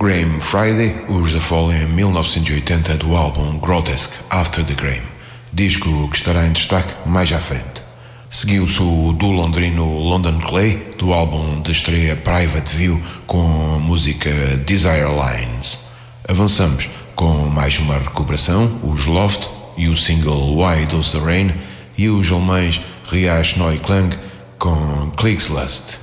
Graham Friday, os The Fall em 1980 do álbum Grotesque After the Graham, disco que estará em destaque mais à frente. Seguiu-se o do londrino London Clay, do álbum de estreia Private View, com a música Desire Lines. Avançamos com mais uma recuperação, os Loft e o single Why Does the Rain, e os alemães Riach Neuklang com Kriegslust.